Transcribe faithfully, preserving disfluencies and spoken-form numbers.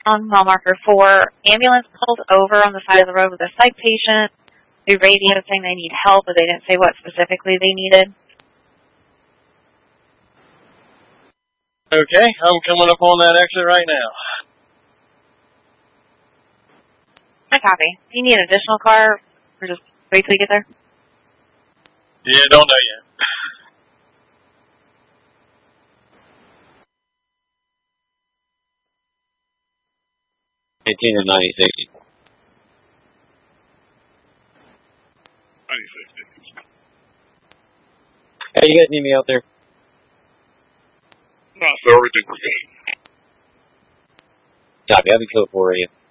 on mile marker four, ambulance pulled over on the side of the road with a psych patient. They radioed saying they need help, but they didn't say what specifically they needed. Okay, I'm coming up on that exit right now. I copy. Do you need an additional car, or just wait till you get there? Yeah, don't know yet. eighteen and ninety-six. ninety-six. Hey, you guys need me out there? No, so everything was good. Copy, I'll be code four, are you?